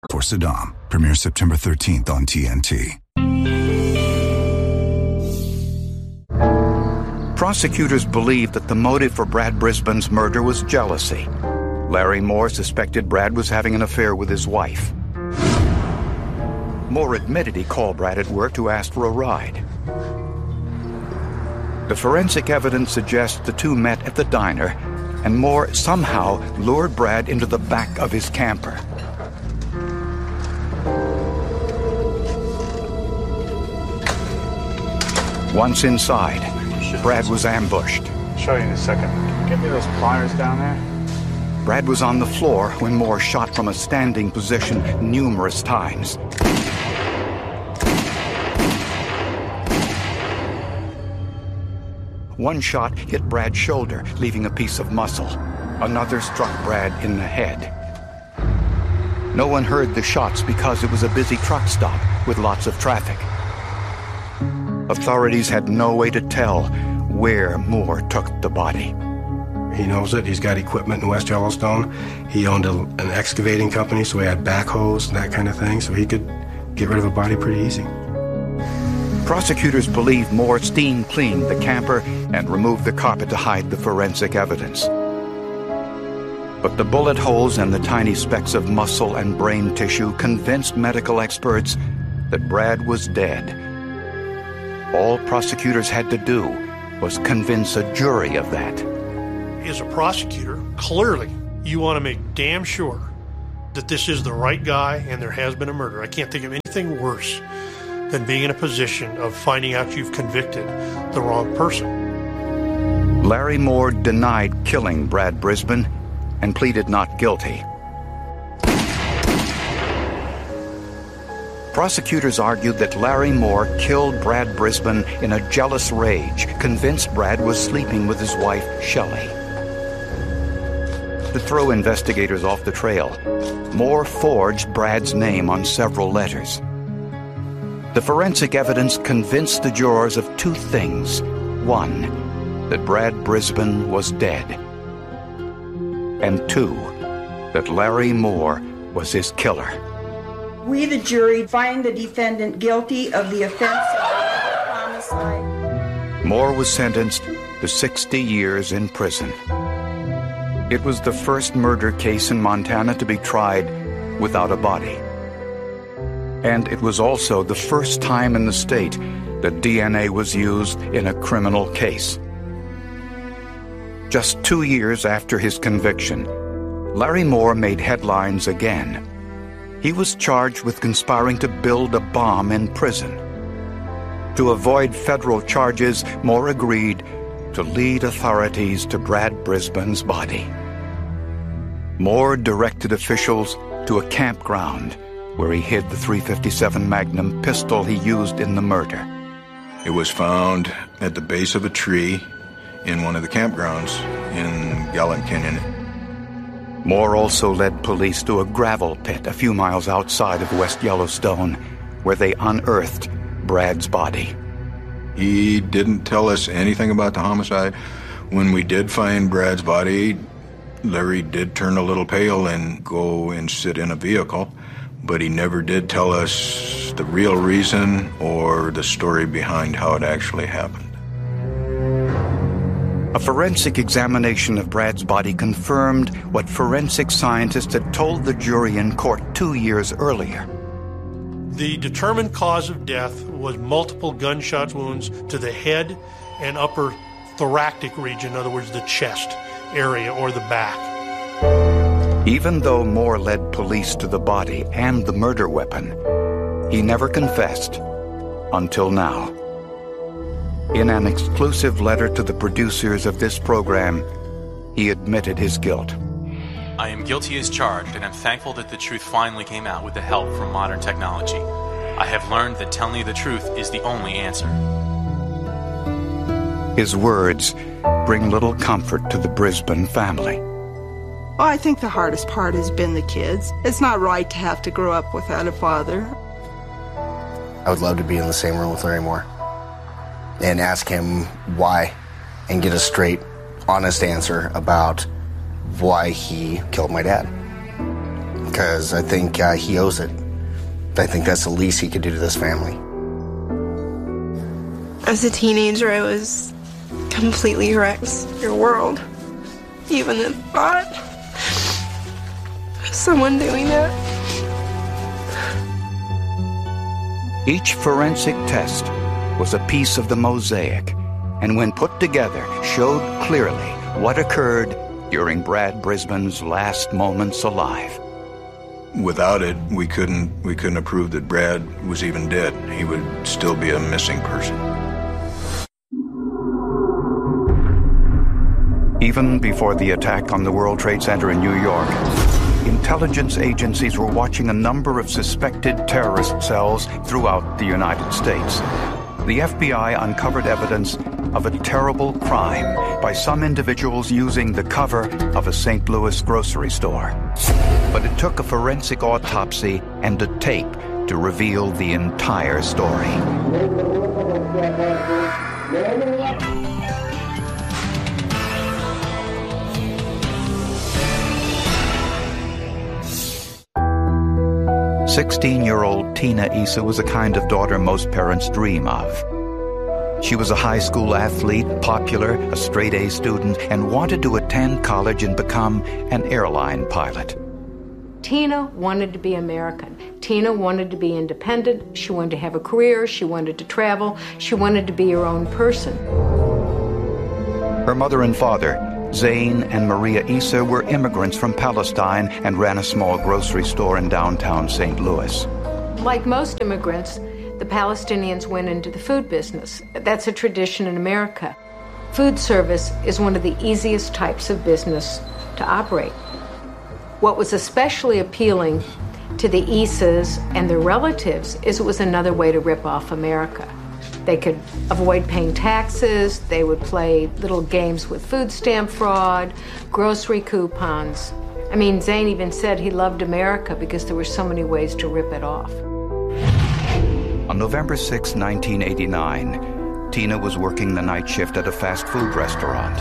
For Saddam, premieres September 13th on TNT. Prosecutors believed that the motive for Brad Brisbane's murder was jealousy. Larry Moore suspected Brad was having an affair with his wife. Moore admitted he called Brad at work to ask for a ride. The forensic evidence suggests the two met at the diner, and Moore somehow lured Brad into the back of his camper. Once inside, Brad was ambushed. I'll show you in a second. Give me those pliers down there. Brad was on the floor when Moore shot from a standing position numerous times. One shot hit Brad's shoulder, leaving a piece of muscle. Another struck Brad in the head. No one heard the shots because it was a busy truck stop with lots of traffic. Authorities had no way to tell where Moore took the body. He knows it. He's got equipment in West Yellowstone. He owned an excavating company, so he had backhoes and that kind of thing, so he could get rid of a body pretty easy. Prosecutors believe Moore steam cleaned the camper and removed the carpet to hide the forensic evidence. But the bullet holes and the tiny specks of muscle and brain tissue convinced medical experts that Brad was dead. All prosecutors had to do was convince a jury of that. As a prosecutor, clearly you want to make damn sure that this is the right guy and there has been a murder. I can't think of anything worse than being in a position of finding out you've convicted the wrong person. Larry Moore denied killing Brad Brisbane and pleaded not guilty. Prosecutors argued that Larry Moore killed Brad Brisbane in a jealous rage, convinced Brad was sleeping with his wife, Shelley. To throw investigators off the trail, Moore forged Brad's name on several letters. The forensic evidence convinced the jurors of two things. One, that Brad Brisbane was dead. And two, that Larry Moore was his killer. We, the jury, find the defendant guilty of the offense of homicide. Moore was sentenced to 60 years in prison. It was the first murder case in Montana to be tried without a body. And it was also the first time in the state that DNA was used in a criminal case. Just 2 years after his conviction, Larry Moore made headlines again. He was charged with conspiring to build a bomb in prison. To avoid federal charges, Moore agreed to lead authorities to Brad Brisbane's body. Moore directed officials to a campground where he hid the .357 Magnum pistol he used in the murder. It was found at the base of a tree in one of the campgrounds in Gallant Canyon. Moore also led police to a gravel pit a few miles outside of West Yellowstone, where they unearthed Brad's body. He didn't tell us anything about the homicide. When we did find Brad's body, Larry did turn a little pale and go and sit in a vehicle, but he never did tell us the real reason or the story behind how it actually happened. A forensic examination of Brad's body confirmed what forensic scientists had told the jury in court 2 years earlier. The determined cause of death was multiple gunshot wounds to the head and upper thoracic region, in other words, the chest area or the back. Even though Moore led police to the body and the murder weapon, he never confessed until now. In an exclusive letter to the producers of this program, he admitted his guilt. I am guilty as charged, and I'm thankful that the truth finally came out with the help from modern technology. I have learned that telling you the truth is the only answer. His words bring little comfort to the Brisbane family. Well, I think the hardest part has been the kids. It's not right to have to grow up without a father. I would love to be in the same room with Larry Moore and ask him why and get a straight, honest answer about why he killed my dad. because I think he owes it. I think that's the least he could do to this family. As a teenager, I was completely wrecked. Your world. Even the thought of someone doing that. Each forensic test was a piece of the mosaic, and when put together, showed clearly what occurred during Brad Brisbane's last moments alive. Without it, we couldn't have proved that Brad was even dead. He would still be a missing person. Even before the attack on the World Trade Center in New York, intelligence agencies were watching a number of suspected terrorist cells throughout the United States. The FBI uncovered evidence of a terrible crime by some individuals using the cover of a St. Louis grocery store. But it took a forensic autopsy and a tape to reveal the entire story. 16-year-old Tina Issa was the kind of daughter most parents dream of. She was a high school athlete, popular, a straight-A student, and wanted to attend college and become an airline pilot. Tina wanted to be American. Tina wanted to be independent. She wanted to have a career. She wanted to travel. She wanted to be her own person. Her mother and father, Zane and Maria Issa, were immigrants from Palestine and ran a small grocery store in downtown St. Louis. Like most immigrants, the Palestinians went into the food business. That's a tradition in America. Food service is one of the easiest types of business to operate. What was especially appealing to the Issas and their relatives is it was another way to rip off America. They could avoid paying taxes, they would play little games with food stamp fraud, grocery coupons. I mean, Zane even said he loved America because there were so many ways to rip it off. On November 6, 1989, Tina was working the night shift at a fast food restaurant.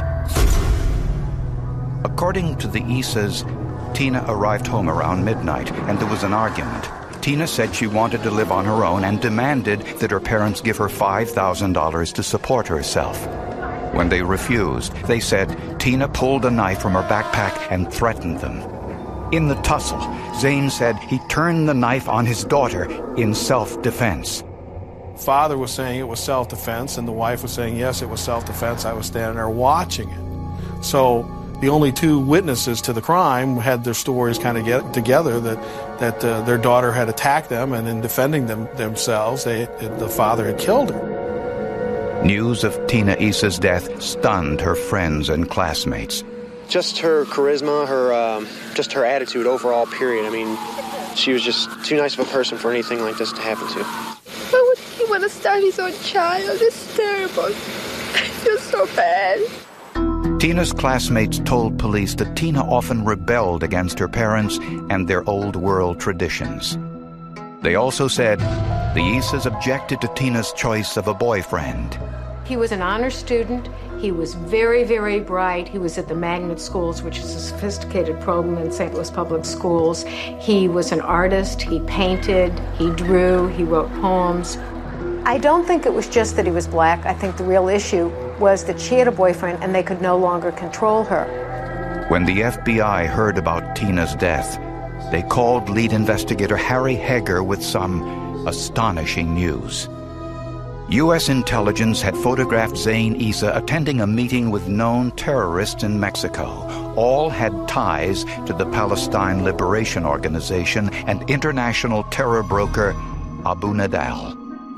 According to the Issas, Tina arrived home around midnight and there was an argument. Tina said she wanted to live on her own and demanded that her parents give her $5,000 to support herself. When they refused, they said Tina pulled a knife from her backpack and threatened them. In the tussle, Zane said he turned the knife on his daughter in self-defense. Father was saying it was self-defense, and the wife was saying, yes, it was self-defense. I was standing there watching it. So the only two witnesses to the crime had their stories kind of get together that their daughter had attacked them, and in defending themselves, the father had killed her. News of Tina Issa's death stunned her friends and classmates. Just her charisma, just her attitude overall, period. I mean, she was just too nice of a person for anything like this to happen to. Why would he want to stab his own child? It's terrible. I feel so bad. Tina's classmates told police that Tina often rebelled against her parents and their old world traditions. They also said the Issas objected to Tina's choice of a boyfriend. He was an honor student. He was very, very bright. He was at the magnet schools, which is a sophisticated program in St. Louis Public Schools. He was an artist. He painted, he drew, he wrote poems. I don't think it was just that he was black. I think the real issue was that she had a boyfriend and they could no longer control her. When the FBI heard about Tina's death, they called lead investigator Harry Heger with some astonishing news. U.S. intelligence had photographed Zane Issa attending a meeting with known terrorists in Mexico. All had ties to the Palestine Liberation Organization and international terror broker Abu Nidal.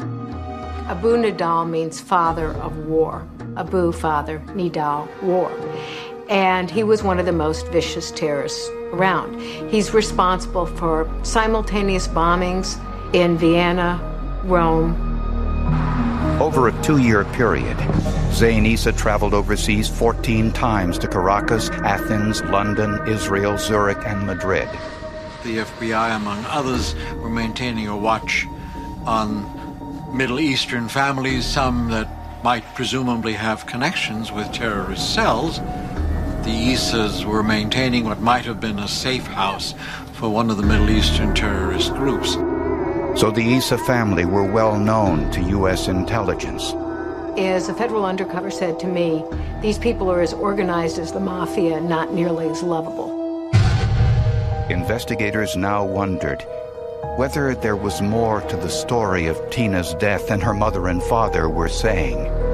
Abu Nidal means father of war. Abu, father, Nidal, war. And he was one of the most vicious terrorists around. He's responsible for simultaneous bombings in Vienna, Rome. Over a 2-year period, Zane Issa traveled overseas 14 times to Caracas, Athens, London, Israel, Zurich, and Madrid. The FBI, among others, were maintaining a watch on Middle Eastern families, some that might presumably have connections with terrorist cells. The Issas were maintaining what might have been a safe house for one of the Middle Eastern terrorist groups. So the Issa family were well known to U.S. intelligence. As a federal undercover said to me, these people are as organized as the mafia, not nearly as lovable. Investigators now wondered whether there was more to the story of Tina's death than her mother and father were saying.